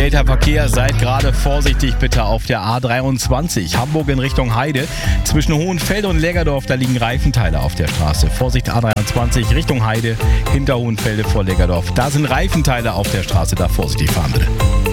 Ungeregelter Verkehr, seid gerade vorsichtig bitte auf der A23, Hamburg in Richtung Heide. Zwischen Hohenfelde und Lägerdorf, da liegen Reifenteile auf der Straße. Vorsicht, A23 Richtung Heide, hinter Hohenfelde vor Lägerdorf. Da sind Reifenteile auf der Straße, da vorsichtig fahren bitte.